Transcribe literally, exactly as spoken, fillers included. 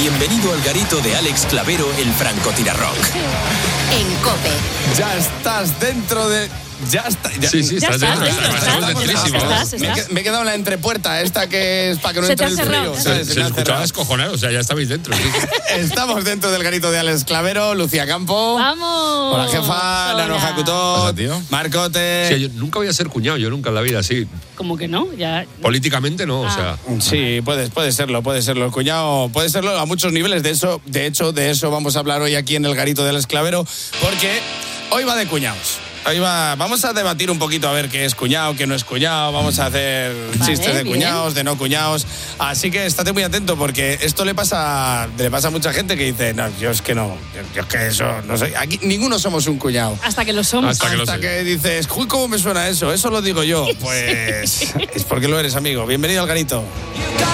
Bienvenido al garito de Alex Clavero, el francotirarrock. En COPE. Ya estás dentro de... Ya está. Ya, sí, sí, ya estás dentro. estás, Estás, estás, estás dentrísimo. estás, me, estás. me he quedado en la entrepuerta, esta que es para que no Se entre te el ha cerrado. frío. Se, ¿sabes? se, Se me ha escuchaba cerrado. descojonar, o sea, ya estabais dentro. Sí. Estamos dentro del garito de Alex Clavero, Lucía Campo. ¡Vamos! Hola, jefa. Hola. Nano Hakuto. Pasa, tío. Marcote. Sí, yo nunca voy a ser cuñado, yo nunca en la vida, sí. ¿Cómo que no? Ya... Políticamente no, o sea. Sí, puede, puede serlo, puede serlo. El cuñado puede serlo a muchos niveles. De eso, de hecho, de eso vamos a hablar hoy aquí en el garito de Alex Clavero, porque hoy va de cuñados. Hoy va, vamos a debatir un poquito a ver qué es cuñado, qué no es cuñado. Vamos a hacer Vale, chistes de bien. cuñados, de no cuñados. Así que estate muy atento porque esto le pasa, le pasa a mucha gente que dice, no, yo es que no, yo, yo es que eso, no sé. Aquí ninguno somos un cuñado. Hasta que lo somos. Hasta que lo Hasta sé. que dices, uy, ¿cómo me suena eso? Eso lo digo yo. Pues es porque lo eres, amigo. Bienvenido al garito.